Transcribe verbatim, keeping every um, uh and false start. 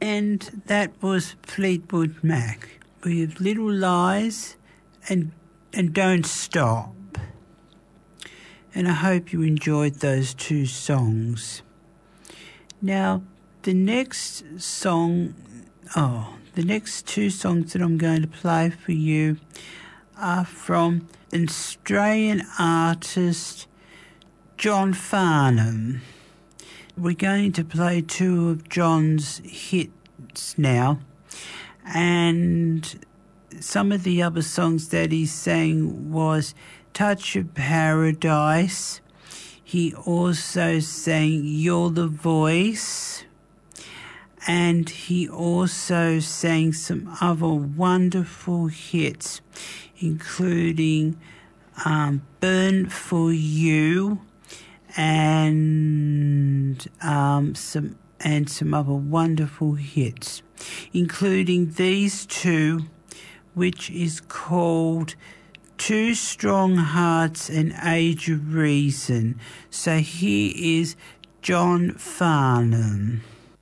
And that was Fleetwood Mac with Little Lies and and Don't Stop. And I hope you enjoyed those two songs. Now, the next song, oh, the next two songs that I'm going to play for you are from an Australian artist, John Farnham. We're going to play two of John's hits now, and some of the other songs that he sang was Touch of Paradise. He also sang You're the Voice, and he also sang some other wonderful hits, including um, Burn for You, and um, some and some other wonderful hits, including these two, which is called Two Strong Hearts and Age of Reason. So here is John Farnham.